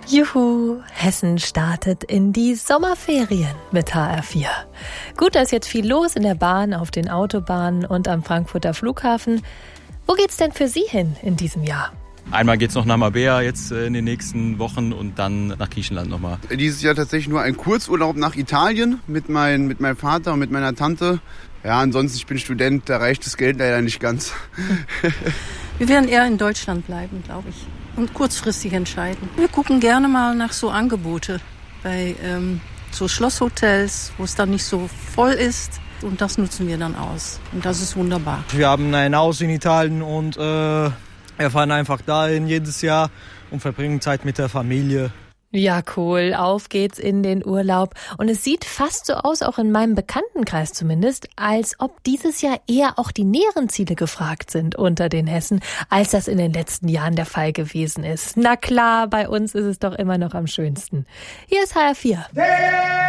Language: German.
Juhu, Hessen startet in die Sommerferien mit HR4. Gut, da ist jetzt viel los in der Bahn, auf den Autobahnen und am Frankfurter Flughafen. Wo geht's denn für Sie hin in diesem Jahr? Einmal geht's noch nach Marbella jetzt in den nächsten Wochen und dann nach Griechenland nochmal. Dieses Jahr tatsächlich nur ein Kurzurlaub nach Italien mit meinem Vater und mit meiner Tante. Ja, ansonsten, ich bin Student, da reicht das Geld leider nicht ganz. Wir werden eher in Deutschland bleiben, glaube ich, und kurzfristig entscheiden. Wir gucken gerne mal nach so Angebote bei so Schlosshotels, wo es dann nicht so voll ist. Und das nutzen wir dann aus. Und das ist wunderbar. Wir haben ein Haus in Italien und wir fahren einfach dahin jedes Jahr und verbringen Zeit mit der Familie. Ja, cool. Auf geht's in den Urlaub. Und es sieht fast so aus, auch in meinem Bekanntenkreis zumindest, als ob dieses Jahr eher auch die näheren Ziele gefragt sind unter den Hessen, als das in den letzten Jahren der Fall gewesen ist. Na klar, bei uns ist es doch immer noch am schönsten. Hier ist HR4.